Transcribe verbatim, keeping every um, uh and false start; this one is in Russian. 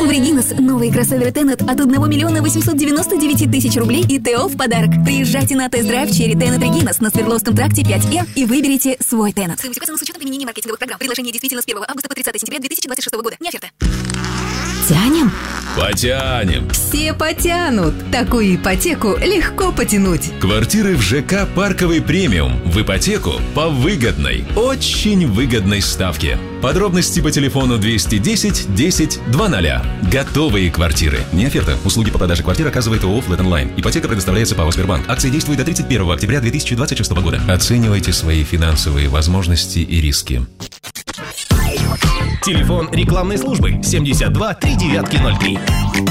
В Регинас новые кроссоверы Тенет от одного миллиона восемьсот девяносто девяти тысяч рублей и ТО в подарок. Приезжайте на тест-драйв Черри Тенет Регинас на Свердловском тракте пять Э и выберите свой Тенет. Стоимость указана с учетом применения маркетинговых программ. Предложение действительно с первого августа по тридцатое сентября две тысячи двадцать шестого года. Не оферта. Тянем? Потянем. Все потянут. Такую ипотеку легко потянуть. Квартиры в ЖК «Парковый премиум» в ипотеку по выгодной, очень выгодной ставке. Подробности по телефону двести десять десять двадцать. Готовые квартиры. Не оферта. Услуги по продаже квартир оказывает ООО «Флэт Онлайн». Ипотека предоставляется ПАО «Сбербанк». Акция действует до тридцать первого октября две тысячи двадцать шестого года. Оценивайте свои финансовые возможности и риски. Телефон рекламной службы семьдесят два три девятки ноль три.